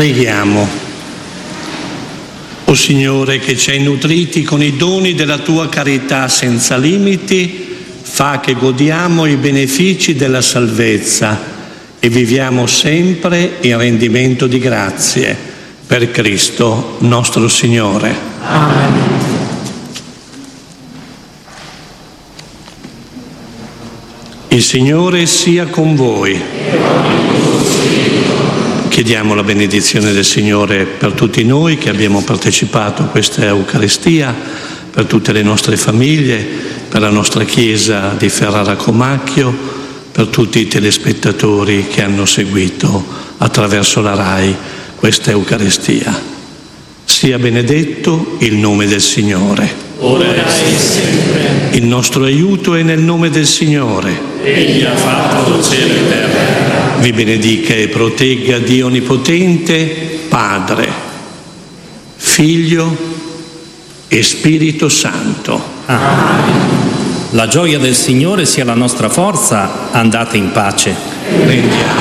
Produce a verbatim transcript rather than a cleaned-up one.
Preghiamo. O Signore, che ci hai nutriti con i doni della tua carità senza limiti, fa che godiamo i benefici della salvezza e viviamo sempre in rendimento di grazie per Cristo nostro Signore. Amen. Il Signore sia con voi. Chiediamo la benedizione del Signore per tutti noi che abbiamo partecipato a questa Eucaristia, per tutte le nostre famiglie, per la nostra Chiesa di Ferrara Comacchio, per tutti i telespettatori che hanno seguito attraverso la RAI questa Eucaristia. Sia benedetto il nome del Signore. Ora e sempre. Il nostro aiuto è nel nome del Signore. Egli ha fatto cielo e terra. Vi benedica e protegga Dio Onnipotente, Padre, Figlio e Spirito Santo. Amen. La gioia del Signore sia la nostra forza. Andate in pace. Prendiamo.